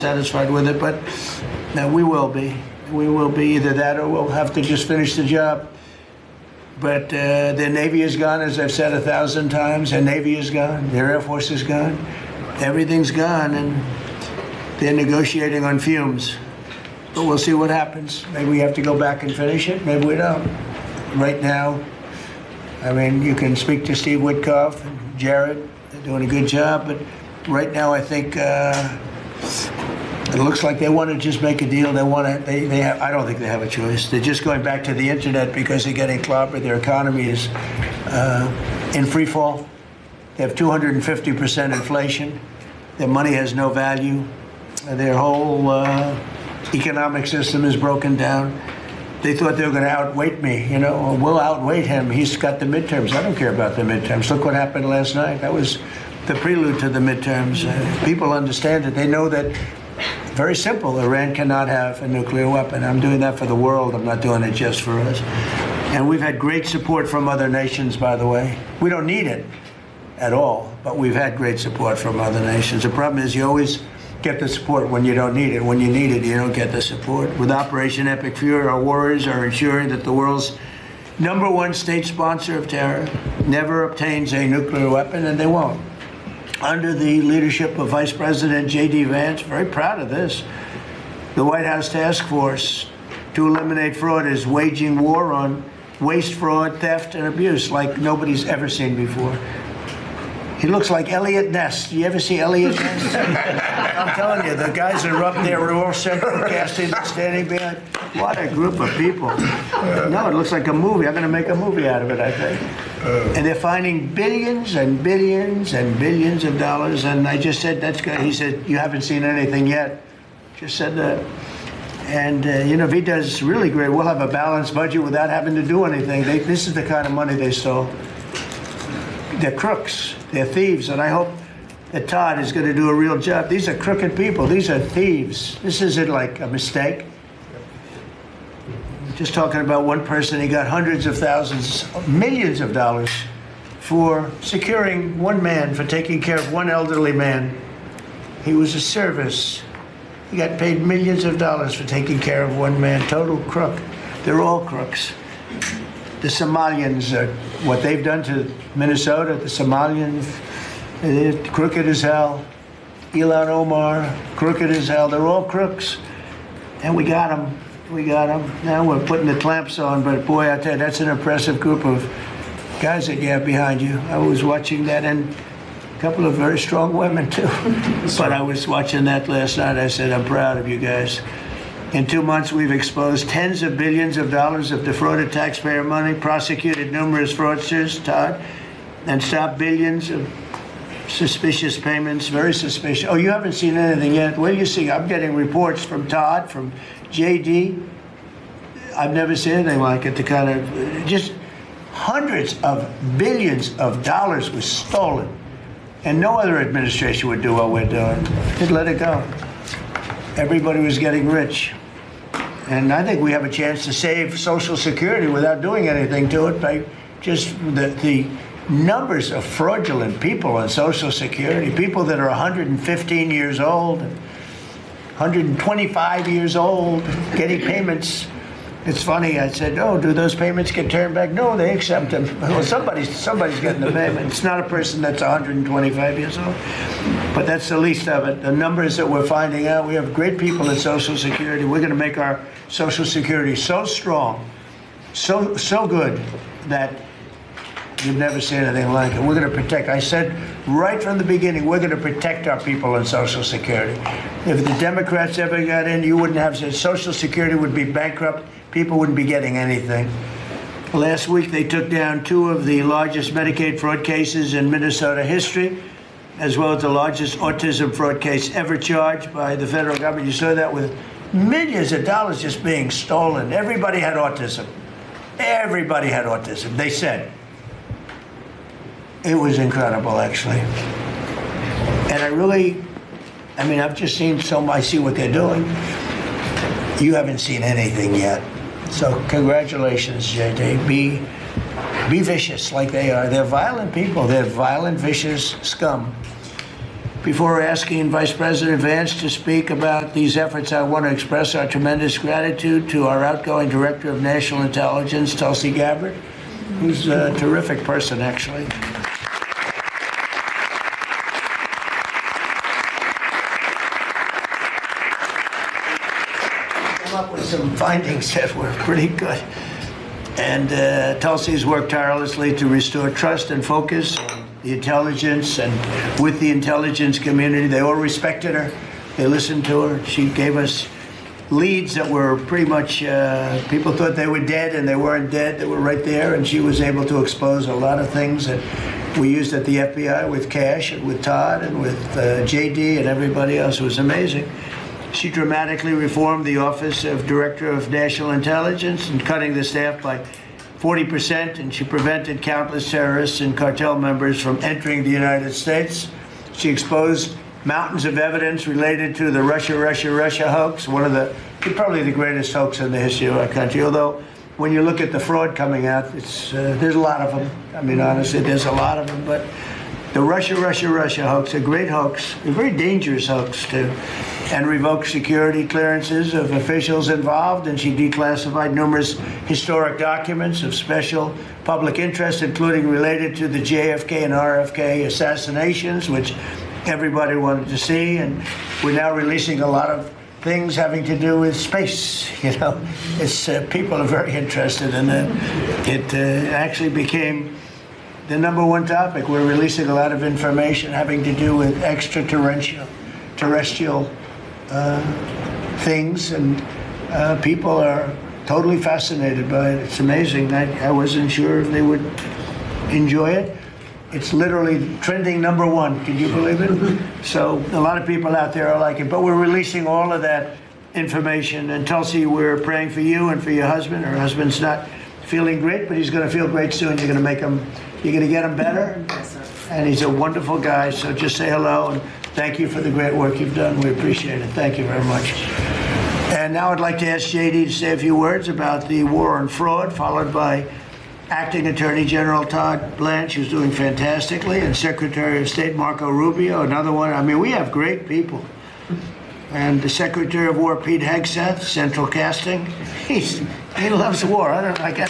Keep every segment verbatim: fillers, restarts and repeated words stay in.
satisfied with it, but no, we will be. We will be either that or we'll have to just finish the job. But uh, their Navy is gone, as I've said a thousand times. Their Navy is gone. Their Air Force is gone. Everything's gone, and they're negotiating on fumes. But we'll see what happens. Maybe we have to go back and finish it. Maybe we don't. Right now, I mean, you can speak to Steve Witkoff and Jared. They're doing a good job. But right now, I think uh, it looks like they want to just make a deal. They want to. They, they have. I don't think they have a choice. They're just going back to the internet because they're getting clobbered. Their economy is uh, in free fall. They have two hundred fifty percent inflation. Their money has no value. Their whole uh, economic system is broken down. They thought they were going to outweight me. You know, we'll outweight him. He's got the midterms. I don't care about the midterms. Look what happened last night. That was the prelude to the midterms. Uh, people understand it. They know that. Very simple. Iran cannot have a nuclear weapon. I'm doing that for the world. I'm not doing it just for us. And we've had great support from other nations, by the way. We don't need it at all, but we've had great support from other nations. The problem is you always get the support when you don't need it. When you need it, you don't get the support. With Operation Epic Fury, our warriors are ensuring that the world's number one state sponsor of terror never obtains a nuclear weapon, and they won't. Under the leadership of Vice President J D Vance, very proud of this, the White House Task Force to eliminate fraud is waging war on waste, fraud, theft, and abuse like nobody's ever seen before. He looks like Elliot Ness. You ever see Elliot Ness? I'm telling you, the guys that are up there are all central casting, standing behind. What a group of people. No, it looks like a movie. I'm going to make a movie out of it, I think. And they're finding billions and billions and billions of dollars. And I just said, that's good. He said, you haven't seen anything yet. Just said that. And, uh, you know, if he does really great, we'll have a balanced budget without having to do anything. They, this is the kind of money they stole. They're crooks. They're thieves. And I hope that Todd is going to do a real job. These are crooked people. These are thieves. This isn't like a mistake. Just talking about one person, he got hundreds of thousands, millions of dollars for securing one man, for taking care of one elderly man. He was a service. He got paid millions of dollars for taking care of one man. Total crook. They're all crooks. The Somalians, uh, what they've done to Minnesota, the Somalians, they're crooked as hell. Ilhan Omar, crooked as hell. They're all crooks. And we got them. We got them. Now we're putting the clamps on, but boy, I tell you, that's an impressive group of guys that you have behind you. I was watching that, and a couple of very strong women, too. But I was watching that last night. I said, I'm proud of you guys. In two months, we've exposed tens of billions of dollars of defrauded taxpayer money, prosecuted numerous fraudsters, Todd, and stopped billions of suspicious payments, very suspicious. Oh, you haven't seen anything yet? Well, you see, I'm getting reports from Todd, from J D. I've never seen anything like it. The kind of, just hundreds of billions of dollars was stolen. And no other administration would do what we're doing. Just let it go. Everybody was getting rich. And I think we have a chance to save Social Security without doing anything to it by just the, the numbers of fraudulent people on Social Security, people that are one hundred fifteen years old, one hundred twenty-five years old, getting payments. It's funny, I said, oh, do those payments get turned back? No, they accept them. Well, somebody's, somebody's getting the payment. It's not a person that's one hundred twenty-five years old. But that's the least of it. The numbers that we're finding out, we have great people in Social Security. We're going to make our Social Security so strong, so so good, that you've never seen anything like it. We're going to protect. I said right from the beginning, we're going to protect our people in Social Security. If the Democrats ever got in, you wouldn't have Social Security would be bankrupt. People wouldn't be getting anything. Last week, they took down two of the largest Medicaid fraud cases in Minnesota history, as well as the largest autism fraud case ever charged by the federal government. You saw that with millions of dollars just being stolen. Everybody had autism. Everybody had autism, they said. It was incredible, actually. And I really, I mean, I've just seen some, I see what they're doing. You haven't seen anything yet. So congratulations, J D. Be, be vicious like they are. They're violent people. They're violent, vicious scum. Before asking Vice President Vance to speak about these efforts, I want to express our tremendous gratitude to our outgoing Director of National Intelligence, Tulsi Gabbard, who's a terrific person, actually. Came up with some findings that were pretty good. And uh, Tulsi's worked tirelessly to restore trust and focus on the intelligence, and with the intelligence community. They all respected her. They listened to her. She gave us leads that were pretty much, uh, people thought they were dead, and they weren't dead. They were right there, and she was able to expose a lot of things that we used at the F B I with Cash and with Todd and with uh, J D and everybody else. It was amazing. She dramatically reformed the Office of Director of National Intelligence and cutting the staff by forty percent, and she prevented countless terrorists and cartel members from entering the United States. She exposed mountains of evidence related to the Russia, Russia, Russia hoax, one of the, probably the greatest hoax in the history of our country. Although, when you look at the fraud coming out, it's uh, there's a lot of them. I mean, honestly, there's a lot of them. But the Russia, Russia, Russia hoax, a great hoax, a very dangerous hoax, too, and revoked security clearances of officials involved, and she declassified numerous historic documents of special public interest, including related to the J F K and R F K assassinations, which everybody wanted to see. And we're now releasing a lot of things having to do with space. You know, it's uh, people are very interested in it. It uh, actually became the number one topic. We're releasing a lot of information having to do with extraterrestrial, terrestrial uh, things, and uh, people are totally fascinated by it. It's amazing. I, I wasn't sure if they would enjoy it. It's literally trending number one. Can you believe it? So a lot of people out there are like it, but we're releasing all of that information. And Tulsi, we're praying for you and for your husband. Her husband's not feeling great, but he's going to feel great soon. You're going to make him, you're going to get him better. And he's a wonderful guy. So just say hello and thank you for the great work you've done. We appreciate it. Thank you very much. And now I'd like to ask J D to say a few words about the war on fraud, followed by Acting Attorney General Todd Blanche, who's doing fantastically, and Secretary of State Marco Rubio, another one. I mean, we have great people. And the Secretary of War, Pete Hegseth, Central Casting. He's, he loves war. I don't like it.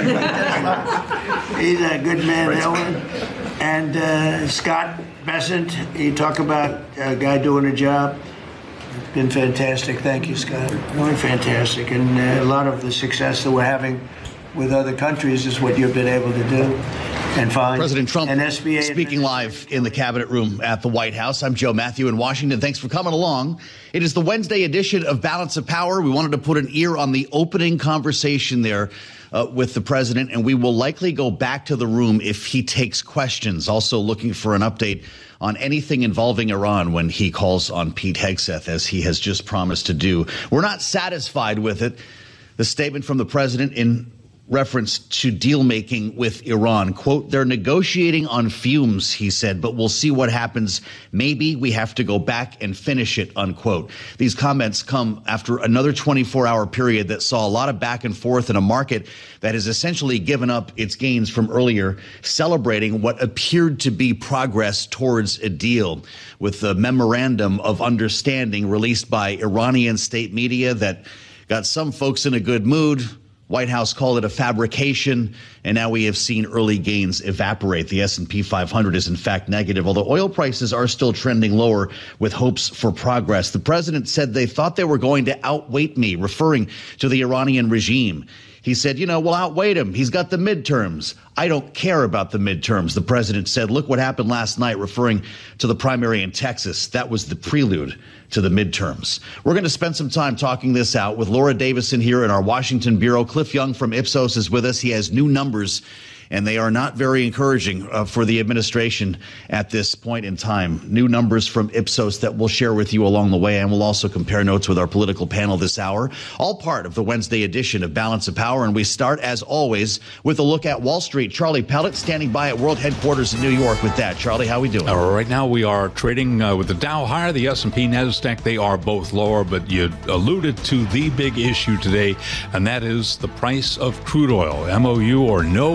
He's a good man, Helen. And uh, Scott Bessent, he talk about a guy doing a job. It's been fantastic. Thank you, Scott. Really fantastic. And uh, a lot of the success that we're having with other countries is what you've been able to do and find. President Trump and S B A speaking live in the Cabinet Room at the White House. I'm Joe Matthew in Washington. Thanks for coming along. It is the Wednesday edition of Balance of Power. We wanted to put an ear on the opening conversation there uh, with the president, and we will likely go back to the room if he takes questions. Also looking for an update on anything involving Iran when he calls on Pete Hegseth, as he has just promised to do. We're not satisfied with it. The statement from the president in reference to deal making with Iran. Quote, they're negotiating on fumes, he said, but we'll see what happens. Maybe we have to go back and finish it, unquote. These comments come after another twenty-four hour period that saw a lot of back and forth in a market that has essentially given up its gains from earlier, celebrating what appeared to be progress towards a deal, with the memorandum of understanding released by Iranian state media that got some folks in a good mood. White House called it a fabrication, and now we have seen early gains evaporate. The S and P five hundred is in fact negative, although oil prices are still trending lower with hopes for progress. The president said they thought they were going to outweight me, referring to the Iranian regime. He said, you know, we'll outweight him. He's got the midterms. I don't care about the midterms. The president said, look what happened last night, referring to the primary in Texas. That was the prelude to the midterms. We're going to spend some time talking this out with Laura Davison here in our Washington bureau. Cliff Young from Ipsos is with us. He has new numbers, and they are not very encouraging uh, for the administration at this point in time. New numbers from Ipsos that we'll share with you along the way, and we'll also compare notes with our political panel this hour. All part of the Wednesday edition of Balance of Power, and we start, as always, with a look at Wall Street. Charlie Pellet standing by at World Headquarters in New York with that. Charlie, how are we doing? Uh, right now we are trading uh, with the Dow higher, the S and P, NASDAQ. They are both lower, but you alluded to the big issue today, and that is the price of crude oil. M O U or no M O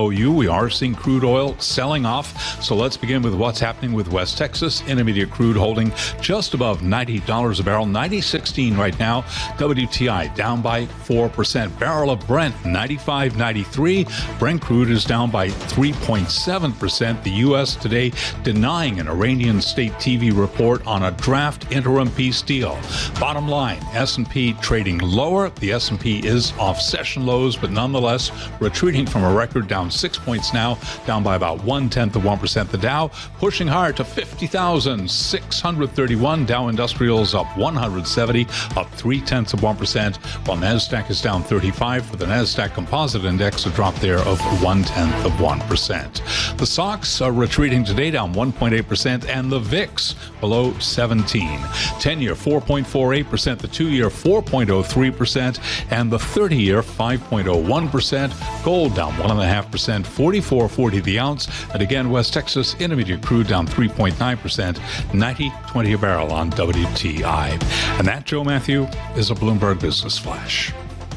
O U. We are seeing crude oil selling off. So let's begin with what's happening with West Texas. Intermediate crude holding just above ninety dollars a barrel, ninety sixteen right now. W T I down by four percent. Barrel of Brent, ninety-five ninety-three. Brent crude is down by three point seven percent. The U S today denying an Iranian state T V report on a draft interim peace deal. Bottom line, S and P trading lower. The S and P is off session lows, but nonetheless retreating from a record, down six points now, down by about one-tenth of one percent. The Dow pushing higher to fifty thousand six hundred thirty-one. Dow Industrials up one hundred seventy, up three-tenths of one percent, while NASDAQ is down thirty-five. For the NASDAQ Composite Index, a drop there of one-tenth of one percent. The S O X are retreating today, down one point eight percent, and the V I X below seventeen. ten-year four point four eight percent, the two-year four point oh three percent, and the thirty-year five point oh one percent. Gold down one point five percent, forty-four forty the ounce. And again, West Texas Intermediate crude down three point nine percent, ninety twenty a barrel on W T I. And that, Joe Matthew, is a Bloomberg Business Flash.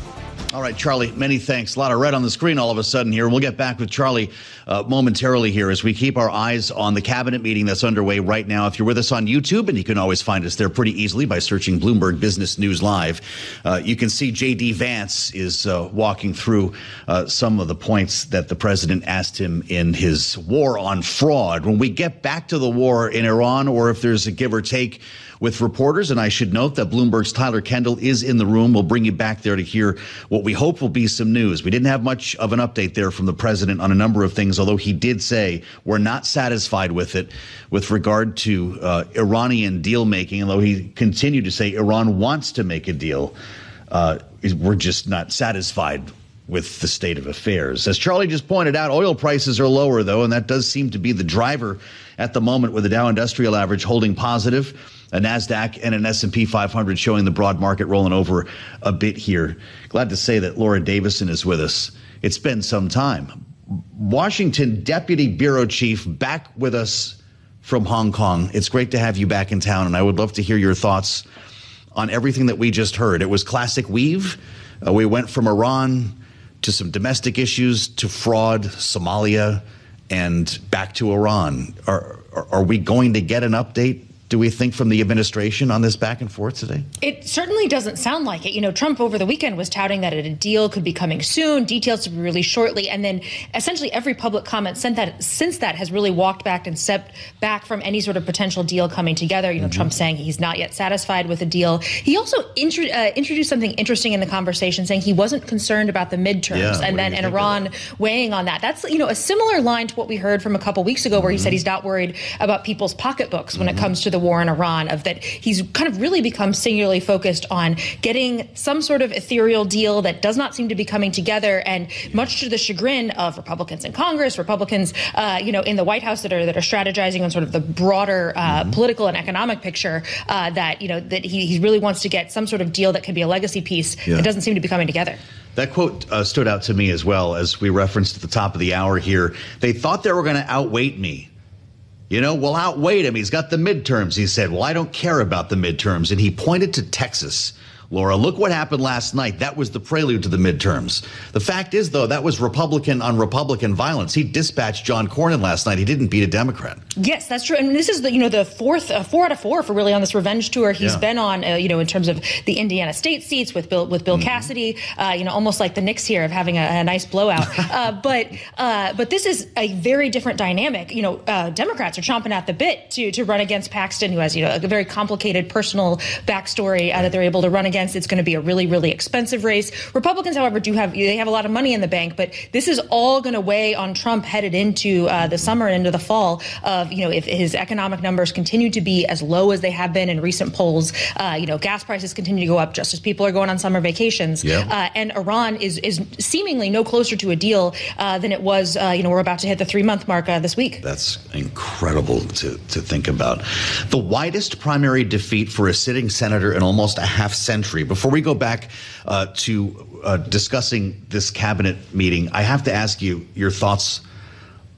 All right, Charlie, many thanks. A lot of red on the screen all of a sudden here. We'll get back with Charlie uh, momentarily here as we keep our eyes on the cabinet meeting that's underway right now. If you're with us on YouTube, and you can always find us there pretty easily by searching Bloomberg Business News Live, uh, you can see J D Vance is uh, walking through uh, some of the points that the president asked him in his war on fraud. When we get back to the war in Iran, or if there's a give or take with reporters, and I should note that Bloomberg's Tyler Kendall is in the room. We'll bring you back there to hear what we hope will be some news. We didn't have much of an update there from the president on a number of things, although he did say we're not satisfied with it with regard to uh, Iranian deal making, although he continued to say Iran wants to make a deal. Uh, we're just not satisfied with the state of affairs. As Charlie just pointed out, oil prices are lower, though, and that does seem to be the driver at the moment, with the Dow Industrial Average holding positive, a NASDAQ and an S and P five hundred showing the broad market rolling over a bit here. Glad to say that Laura Davison is with us. It's been some time. Washington Deputy Bureau Chief back with us from Hong Kong. It's great to have you back in town, and I would love to hear your thoughts on everything that we just heard. It was classic weave. Uh, we went from Iran to some domestic issues to fraud, Somalia, and back to Iran. Are, are, are we going to get an update, do we think, from the administration on this back and forth today? It certainly doesn't sound like it. You know, Trump over the weekend was touting that a deal could be coming soon, details to be released shortly. And then essentially every public comment since that, since that has really walked back and stepped back from any sort of potential deal coming together. You know, mm-hmm. Trump saying he's not yet satisfied with the deal. He also intro, uh, introduced something interesting in the conversation, saying he wasn't concerned about the midterms. Yeah, and then and Iran weighing on that. That's, you know, a similar line to what we heard from a couple weeks ago, where mm-hmm. he said he's not worried about people's pocketbooks when mm-hmm. it comes to the war in Iran, of that he's kind of really become singularly focused on getting some sort of ethereal deal that does not seem to be coming together, and much to the chagrin of Republicans in Congress, Republicans, uh, you know, in the White House that are that are strategizing on sort of the broader uh, mm-hmm. political and economic picture, uh, that, you know, that he, he really wants to get some sort of deal that can be a legacy piece yeah. that doesn't seem to be coming together. That quote uh, stood out to me as well, as we referenced at the top of the hour here. They thought they were going to outweight me. You know, we'll outweigh him. He's got the midterms. He said, well, I don't care about the midterms. And he pointed to Texas. Laura, look what happened last night. That was the prelude to the midterms. The fact is, though, that was Republican on Republican violence. He dispatched John Cornyn last night. He didn't beat a Democrat. Yes, that's true. And this is the, you know, the fourth, uh, four out of four for really on this revenge tour he's yeah. been on, uh, you know, in terms of the Indiana state seats with Bill, with Bill mm-hmm. Cassidy, uh, you know, almost like the Knicks here of having a, a nice blowout. uh, but uh, but this is a very different dynamic. You know, uh, Democrats are chomping at the bit to to run against Paxton, who has, you know, a very complicated personal backstory uh, that they're able to run against. It's going to be a really, really expensive race. Republicans, however, do have they have a lot of money in the bank, but this is all going to weigh on Trump headed into uh, the summer and into the fall. Of, you know, if his economic numbers continue to be as low as they have been in recent polls, uh, you know, gas prices continue to go up just as people are going on summer vacations, yeah. uh, and Iran is is seemingly no closer to a deal uh, than it was. Uh, you know, we're about to hit the three month mark uh, this week. That's incredible to to think about. The widest primary defeat for a sitting senator in almost a half century. Before we go back uh, to uh, discussing this cabinet meeting, I have to ask you your thoughts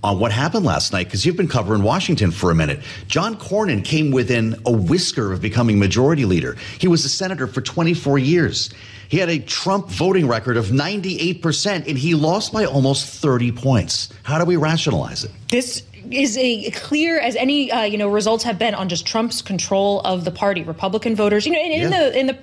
on what happened last night, because you've been covering Washington for a minute. John Cornyn came within a whisker of becoming majority leader. He was a senator for twenty-four years. He had a Trump voting record of ninety-eight percent, and he lost by almost thirty points. How do we rationalize it? This is a clear as any uh, you know results have been on just Trump's control of the party. Republican voters, you know, in, in Yeah. the in the